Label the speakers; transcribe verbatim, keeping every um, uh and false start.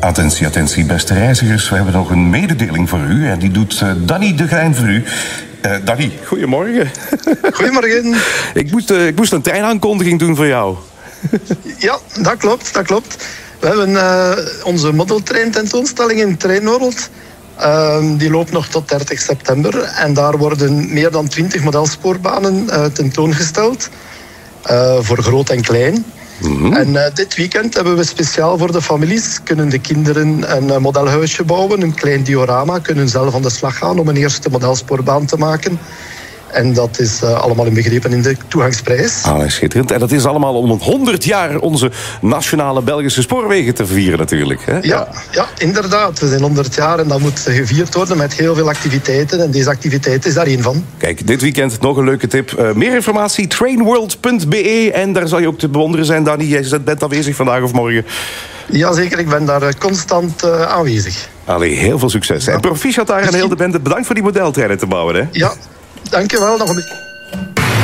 Speaker 1: Attentie, attentie, beste reizigers. We hebben nog een mededeling voor u. En die doet uh, Danny de Grijn voor u. Uh, Danny, goedemorgen.
Speaker 2: Goedemorgen.
Speaker 1: ik, moest, uh, ik moest een treinaankondiging doen voor jou.
Speaker 2: Ja, dat klopt, dat klopt. We hebben uh, onze modeltrein tentoonstelling in Treinworld. Uh, die loopt nog tot dertig september. En daar worden meer dan twintig modelsportbanen uh, tentoongesteld. Uh, voor groot en klein. Mm-hmm. En uh, dit weekend hebben we speciaal voor de families... kunnen de kinderen een uh, modelhuisje bouwen, een klein diorama... kunnen zelf aan de slag gaan om een eerste modelspoorbaan te maken... En dat is uh, allemaal inbegrepen in de toegangsprijs.
Speaker 1: Ah, schitterend. En dat is allemaal om honderd jaar onze nationale Belgische spoorwegen te vieren natuurlijk. Hè?
Speaker 2: Ja, ja. ja, inderdaad. We zijn honderd jaar en dat moet gevierd worden met heel veel activiteiten. En deze activiteit is daar één van.
Speaker 1: Kijk, dit weekend nog een leuke tip. Uh, meer informatie, trainworld punt b e. En daar zal je ook te bewonderen zijn, Danny. Jij bent aanwezig vandaag of morgen.
Speaker 2: Jazeker, ik ben daar constant uh, aanwezig.
Speaker 1: Allee, heel veel succes. Ja. En proficiat daar en heel de bende. Bedankt voor die modeltreinen te bouwen. Hè?
Speaker 2: Ja. Dank je wel, nog een beetje.